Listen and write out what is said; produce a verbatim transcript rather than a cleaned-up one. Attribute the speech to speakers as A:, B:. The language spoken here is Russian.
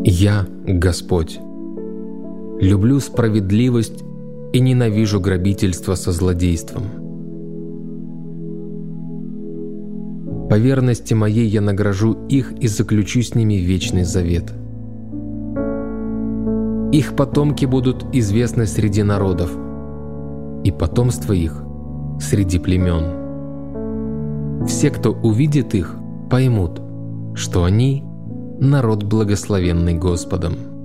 A: Я Господь. Люблю справедливость и ненавижу грабительство со злодейством. По верности моей я награжу их и заключу с ними вечный завет. Их потомки будут известны среди народов, и потомство их среди племен. Все, кто увидит их, поймут, что они — народ, благословенный Господом.